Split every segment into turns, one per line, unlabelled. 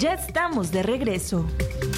Ya estamos de regreso.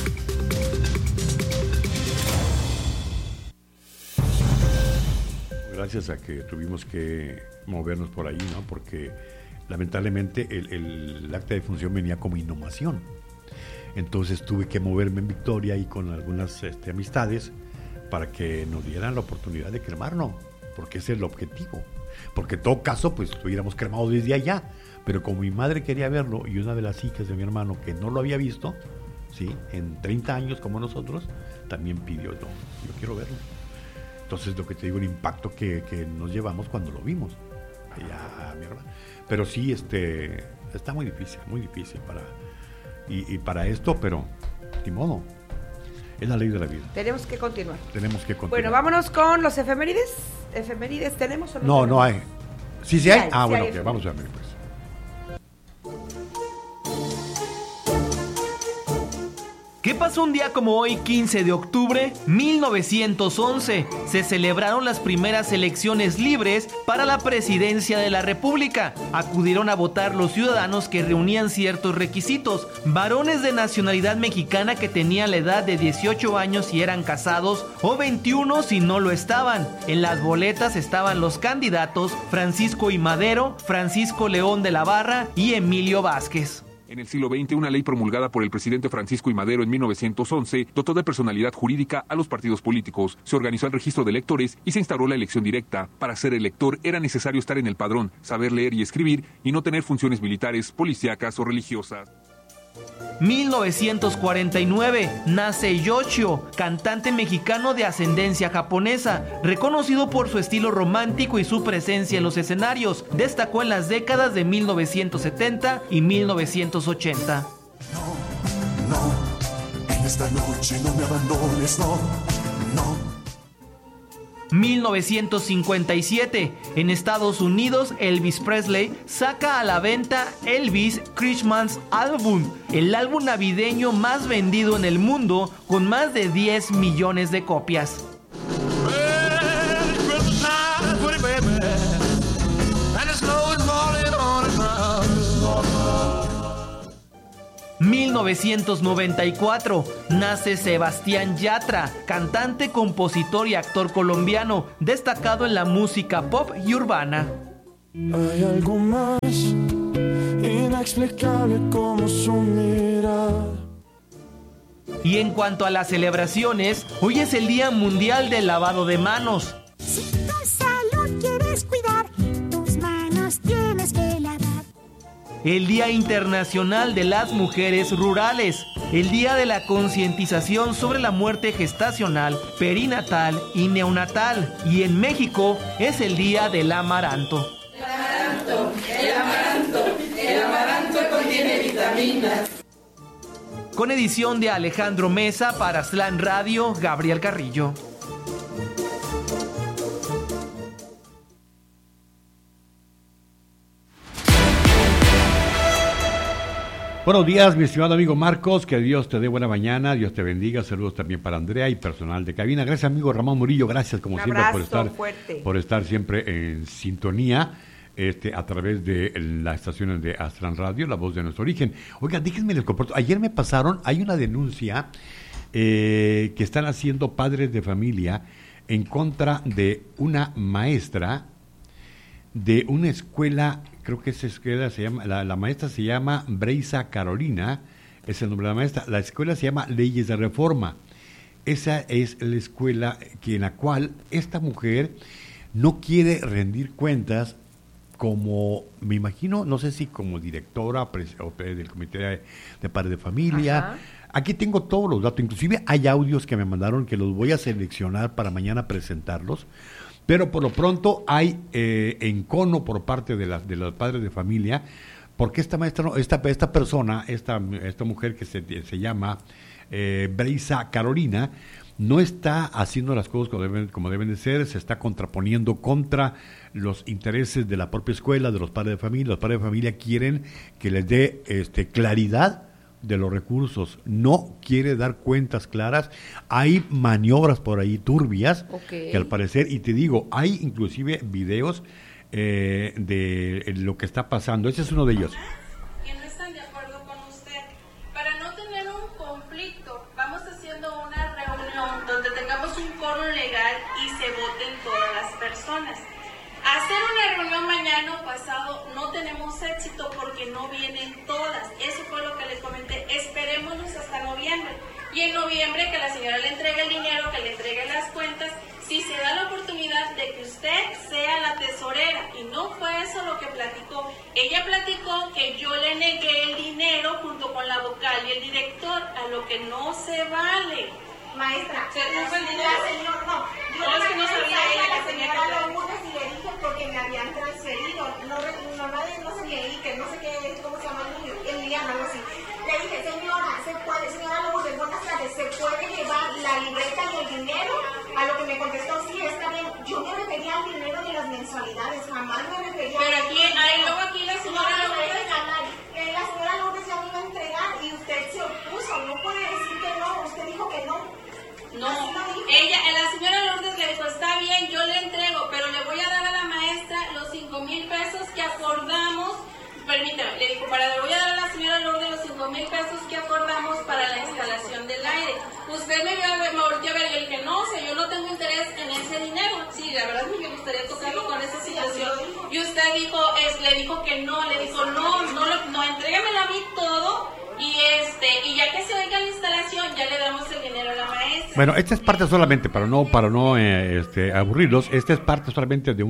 Gracias a que tuvimos que movernos por ahí, ¿no? Porque lamentablemente el acta de función venía como inhumación. Entonces tuve que moverme en Victoria y con algunas amistades para que nos dieran la oportunidad de cremarlo, porque ese es el objetivo. Porque en todo caso, pues estuviéramos cremados desde allá. Pero como mi madre quería verlo y una de las hijas de mi hermano que no lo había visto, ¿sí? En 30 años como nosotros, también pidió, no, yo quiero verlo. Entonces, lo que te digo, el impacto que nos llevamos cuando lo vimos. Ya, mi hermano. Pero sí, está muy difícil para esto, pero ni modo. Es la ley de la vida.
Tenemos que continuar.
Bueno,
vámonos con los efemérides. ¿Efemérides tenemos o
no? No hay. ¿Sí hay?
Sí
Bueno,
hay,
okay, vamos a ver, pues.
¿Qué pasó un día como hoy, 15 de octubre, 1911? Se celebraron las primeras elecciones libres para la presidencia de la República. Acudieron a votar los ciudadanos que reunían ciertos requisitos. Varones de nacionalidad mexicana que tenían la edad de 18 años si eran casados o 21 si no lo estaban. En las boletas estaban los candidatos Francisco I. Madero, Francisco León de la Barra y Emilio Vázquez.
En el siglo XX, una ley promulgada por el presidente Francisco I. Madero en 1911 dotó de personalidad jurídica a los partidos políticos. Se organizó el registro de electores y se instauró la elección directa. Para ser elector era necesario estar en el padrón, saber leer y escribir y no tener funciones militares, policíacas o religiosas.
1949, nace Yoshio, cantante mexicano de ascendencia japonesa, reconocido por su estilo romántico y su presencia en los escenarios. Destacó en las décadas de 1970 y 1980.
No, en esta noche no me abandones, no.
1957, en Estados Unidos, Elvis Presley saca a la venta Elvis Christmas Album, el álbum navideño más vendido en el mundo, con más de 10 millones de copias. 1994, nace Sebastián Yatra, cantante, compositor y actor colombiano, destacado en la música pop y urbana.
Hay algo más inexplicable como su mirada.
Y en cuanto a las celebraciones, hoy es el Día Mundial del Lavado de Manos.
Si tu salud quieres cuidar, tus manos tienes que lavar.
El Día Internacional de las Mujeres Rurales, el Día de la Concientización sobre la Muerte Gestacional, Perinatal y Neonatal, y en México es el Día del Amaranto.
El amaranto contiene vitaminas.
Con edición de Alejandro Mesa para Slam Radio, Gabriel Carrillo.
Buenos días, mi estimado amigo Marcos, que Dios te dé buena mañana, Dios te bendiga, saludos también para Andrea y personal de cabina. Gracias, amigo Ramón Murillo, gracias como siempre por estar siempre en sintonía a través de las estaciones de Astran Radio, la voz de nuestro origen. Oiga, déjenme les comparto, ayer me pasaron, hay una denuncia que están haciendo padres de familia en contra de una maestra de una escuela. Creo que esa escuela se llama, la maestra se llama Breisa Carolina, es el nombre de la maestra. La escuela se llama Leyes de Reforma. Esa es la escuela en la cual esta mujer no quiere rendir cuentas como, me imagino, no sé si como directora del comité de padres de familia. Ajá. Aquí tengo todos los datos, inclusive hay audios que me mandaron que los voy a seleccionar para mañana presentarlos. Pero por lo pronto hay encono por parte de los padres de familia, porque esta maestra, esta persona, esta mujer que se llama Breisa Carolina, no está haciendo las cosas como deben de ser, se está contraponiendo contra los intereses de la propia escuela, de los padres de familia. Los padres de familia quieren que les dé claridad de los recursos, no quiere dar cuentas claras, hay maniobras por ahí turbias, que al parecer, y te digo, hay inclusive videos de lo que está pasando. Ese es uno de ellos.
Que no están de acuerdo con usted. Para
conflicto, vamos haciendo una reunión donde tengamos un quórum legal y se voten todas las personas. Hacer una reunión mañana o pasado no tenemos éxito porque no vienen todas. Eso fue lo que les comenté. Esperémonos hasta noviembre. Y en noviembre que la señora le entregue el dinero, que le entregue las cuentas, si se da la oportunidad de que usted sea la tesorera. Y no fue eso lo que platicó. Ella platicó que yo le negué el dinero junto con la vocal y el director, a lo que no se vale.
Maestra,
¿se puso el dinero?
Yo es que no sabía ella, la señora Lourdes, y le dije porque me habían transferido. No se leí, que no sé qué, cómo se llama el día, algo así. Le dije, señora Lourdes, buenas tardes, ¿se puede llevar la libreta y el dinero? A lo que me contestó, sí, está bien. Yo me refería al dinero de las mensualidades, jamás me refería.
Pero aquí la señora Lourdes.
La señora Lourdes ya me iba a entregar y usted se opuso. No puede decir que no, usted dijo que no.
No, la señora Lourdes le dijo, está bien, yo le entrego, pero le voy a dar a la maestra los 5,000 pesos que acordamos. Permítame, le dijo, le voy a dar a la señora Lourdes los 5,000 pesos que acordamos para la instalación del aire. Usted me volteó a ver y le dije, no, yo no tengo interés en ese dinero. Sí, la verdad me gustaría tocarlo con esa situación. Y usted le dijo que no, le dijo, no, entrégamelo a mí todo. Y ya que se oiga la instalación, ya le damos el dinero a la maestra.
Bueno, esta es parte solamente, para no aburrirlos, esta es parte solamente de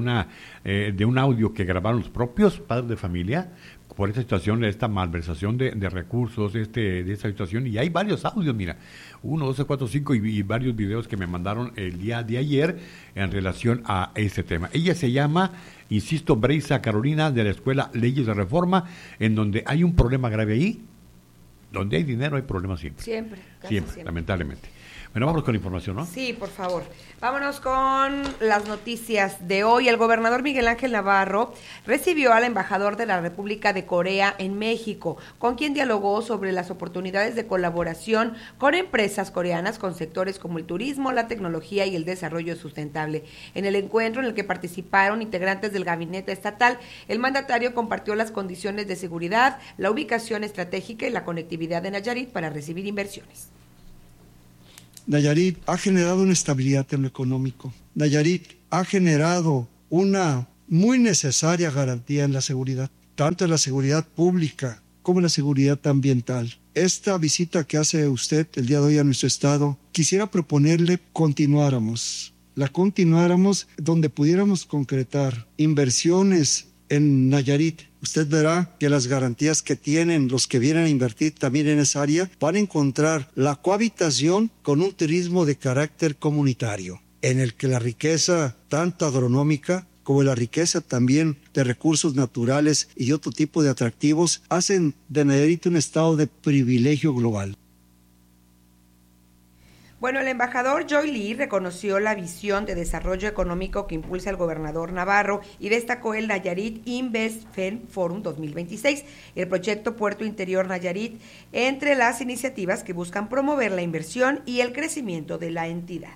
un audio que grabaron los propios padres de familia por esta situación, esta malversación de recursos, de esta situación, y hay varios audios, mira, 1, 2, 4, 5 y varios videos que me mandaron el día de ayer en relación a este tema. Ella se llama, insisto, Breisa Carolina, de la Escuela Leyes de Reforma, en donde hay un problema grave ahí. Donde hay dinero hay problemas siempre. Siempre, lamentablemente. Bueno, vamos con la información, ¿no?
Sí, por favor. Vámonos con las noticias de hoy. El gobernador Miguel Ángel Navarro recibió al embajador de la República de Corea en México, con quien dialogó sobre las oportunidades de colaboración con empresas coreanas con sectores como el turismo, la tecnología y el desarrollo sustentable. En el encuentro en el que participaron integrantes del gabinete estatal, el mandatario compartió las condiciones de seguridad, la ubicación estratégica y la conectividad de Nayarit para recibir inversiones.
Nayarit ha generado una estabilidad en lo económico. Nayarit ha generado una muy necesaria garantía en la seguridad, tanto en la seguridad pública como en la seguridad ambiental. Esta visita que hace usted el día de hoy a nuestro estado, quisiera proponerle la continuáramos donde pudiéramos concretar inversiones en Nayarit. Usted verá que las garantías que tienen los que vienen a invertir también en esa área van a encontrar la cohabitación con un turismo de carácter comunitario, en el que la riqueza tanto agronómica como la riqueza también de recursos naturales y otro tipo de atractivos hacen de Nayarit un estado de privilegio global.
Bueno, el embajador Joy Lee reconoció la visión de desarrollo económico que impulsa el gobernador Navarro y destacó el Nayarit Invest Forum 2026, el proyecto Puerto Interior Nayarit, entre las iniciativas que buscan promover la inversión y el crecimiento de la entidad.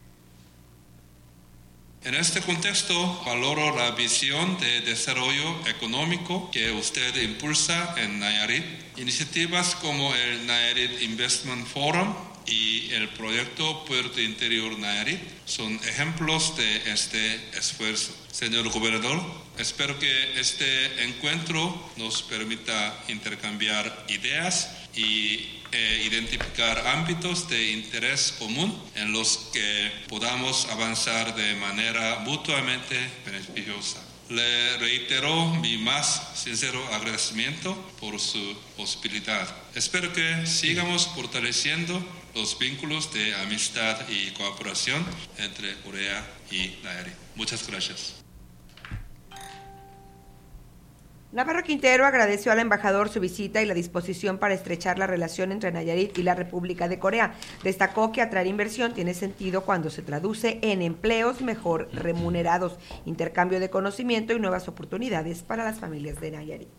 En este contexto, valoro la visión de desarrollo económico que usted impulsa en Nayarit. Iniciativas como el Nayarit Investment Forum y el proyecto Puerto Interior Nayarit son ejemplos de este esfuerzo. Señor gobernador, espero que este encuentro nos permita intercambiar ideas y identificar ámbitos de interés común en los que podamos avanzar de manera mutuamente beneficiosa. Le reitero mi más sincero agradecimiento por su hospitalidad. Espero que sigamos fortaleciendo los vínculos de amistad y cooperación entre Corea y Nayarit. Muchas gracias.
Navarro Quintero agradeció al embajador su visita y la disposición para estrechar la relación entre Nayarit y la República de Corea. Destacó que atraer inversión tiene sentido cuando se traduce en empleos mejor remunerados, intercambio de conocimiento y nuevas oportunidades para las familias de Nayarit.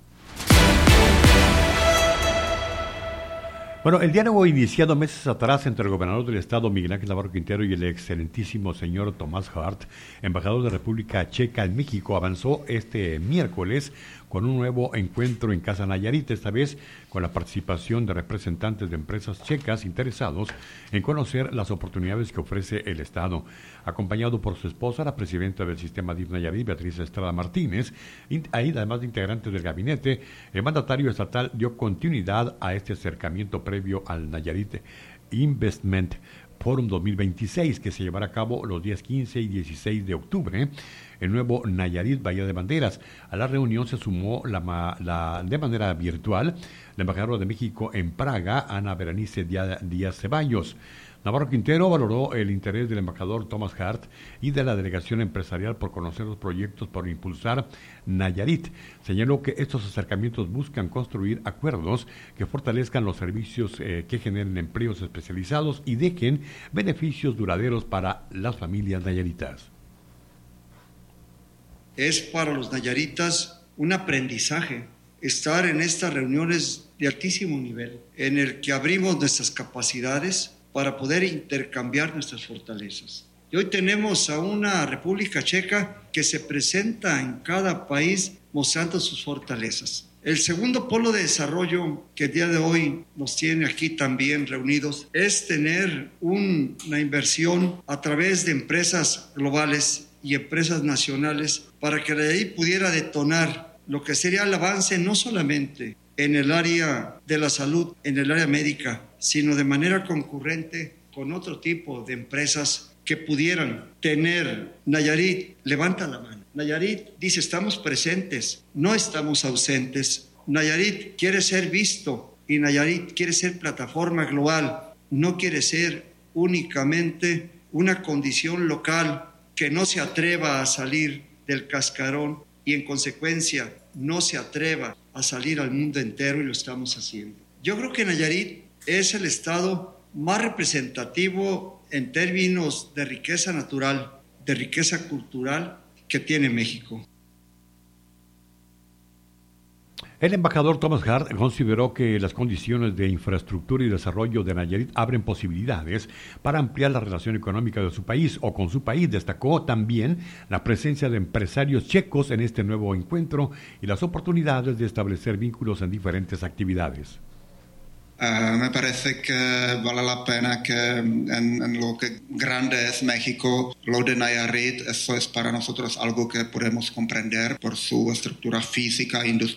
Bueno, el diálogo iniciado meses atrás entre el gobernador del estado, Miguel Ángel Navarro Quintero, y el excelentísimo señor Tomás Hart, embajador de República Checa en México, avanzó este miércoles con con un nuevo encuentro en Casa Nayarit, esta vez con la participación de representantes de empresas checas interesados en conocer las oportunidades que ofrece el Estado. Acompañado por su esposa, la presidenta del sistema DIF Nayarit, Beatriz Estrada Martínez, además de integrantes del gabinete, el mandatario estatal dio continuidad a este acercamiento previo al Nayarit Investment Forum 2026, que se llevará a cabo los días 15 y 16 de octubre, el nuevo Nayarit Bahía de Banderas. A la reunión se sumó de manera virtual la embajadora de México en Praga, Ana Berenice Díaz Ceballos. Navarro Quintero valoró el interés del embajador Thomas Hart y de la delegación empresarial por conocer los proyectos por impulsar Nayarit. Señaló que estos acercamientos buscan construir acuerdos que fortalezcan los servicios que generen empleos especializados y dejen beneficios duraderos para las familias nayaritas.
Es para los nayaritas un aprendizaje estar en estas reuniones de altísimo nivel, en el que abrimos nuestras capacidades para poder intercambiar nuestras fortalezas. Y hoy tenemos a una República Checa que se presenta en cada país mostrando sus fortalezas. El segundo polo de desarrollo que el día de hoy nos tiene aquí también reunidos es tener una inversión a través de empresas globales y empresas nacionales para que de ahí pudiera detonar lo que sería el avance no solamente en el área de la salud, en el área médica, sino de manera concurrente con otro tipo de empresas que pudieran tener. Nayarit levanta la mano. Nayarit dice, estamos presentes, no estamos ausentes. Nayarit quiere ser visto y Nayarit quiere ser plataforma global, no quiere ser únicamente una condición local que no se atreva a salir del cascarón y en consecuencia no se atreva a salir al mundo entero, y lo estamos haciendo. Yo creo que Nayarit es el estado más representativo en términos de riqueza natural, de riqueza cultural que tiene México.
El embajador Thomas Hart consideró que las condiciones de infraestructura y desarrollo de Nayarit abren posibilidades para ampliar la relación económica de su país o con su país. Destacó también la presencia de empresarios checos en este nuevo encuentro y las oportunidades de establecer vínculos en diferentes actividades.
Me parece que vale la pena que en lo que grande es México, lo de Nayarit, eso es para nosotros algo que podemos comprender por su estructura física, industrial